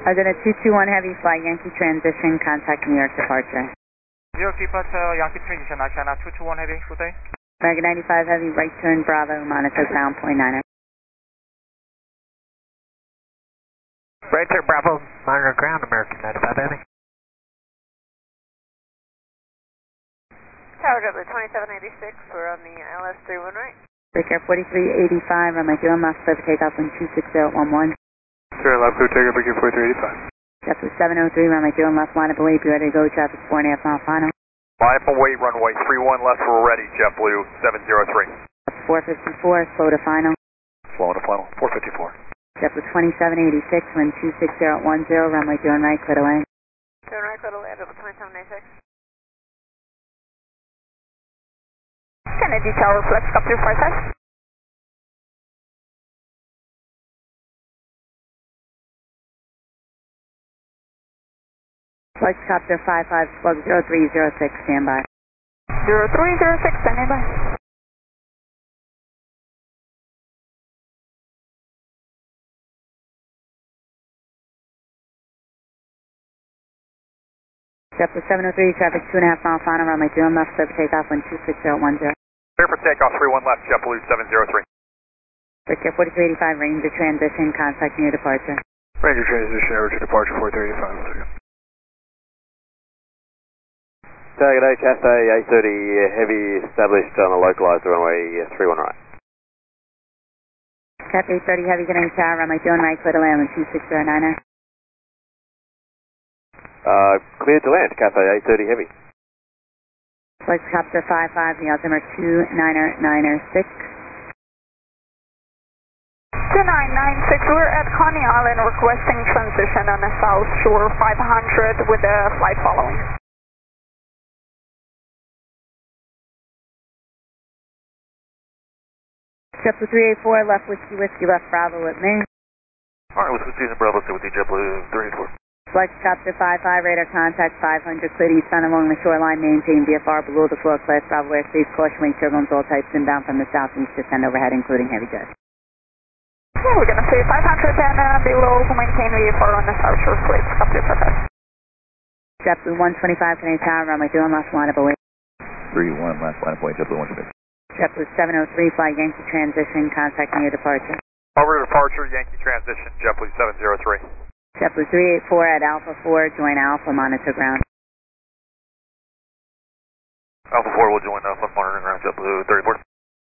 President 221 Heavy, fly Yankee transition, contact New York departure. New York departure, Yankee transition, Oceana 221 Heavy, good day. American 95 Heavy, right turn Bravo, monitor ground, point 9er. Right turn Bravo, monitor ground, American 95 Heavy. Tower W 2786, we're on the LS 31 right. Take care 4385, runway 2 left, clear for takeoff when 26011. Sure, left, clear takeoff, begin 4385. JetBlue 703, runway 2 left, line up and wait, be ready to go, traffic 4.5 mile final. Line up and wait, runway 31 left, we're ready, JetBlue 703. 454, slow to final. Slow to final, 454. JetBlue 2786, wind 26010, runway 2 right, clear to land. 2 right, clear to land, over 2786. Kennedy Tower, flex, copy 55. Flightcopter 55, slug 0306, standby. 0306, standing by. JetBlue 703, traffic 2.5 mile final, runway 2 left, clear for takeoff when 26010. Clear for takeoff, 31 left, JetBlue 703. Take care 4385, Ranger transition, contact New York departure. Ranger transition, over to departure 4385. Target A, Cathay 830 Heavy established on a localized runway 31 right. Cathay 830 Heavy, Kennedy Tower, runway 2 right, clear to land when 26009er. Cleared to land, Cathay 830 Heavy. Flightcopter 55, the altimeter 2996. 2996, we're at Coney Island requesting transition on the South Shore 500 with a flight following. JetBlue 384, left Whiskey, left Bravo with me. Alright, with Susan Bravo, stay with you, JetBlue 384. Flightcopter 55, radar contact 500, clear to east sun along the shoreline, maintain VFR below the floor, class Bravo airspace, caution wing turbulence, all types inbound from the southeast, descend overhead, including heavy jets. Yeah, we're going to say 500 and below, maintain VFR on the South Shore, please, copy 55. JetBlue 125, Kennedy Tower, runway 2 left, line up away. 31 left, line up away, JetBlue 125. JetBlue 703, fly Yankee transition, contact New York departure. Over to departure, Yankee transition, JetBlue 703. JetBlue 384 at Alpha 4, join Alpha, monitor ground. Alpha 4 will join Alpha, monitoring ground, JetBlue 34.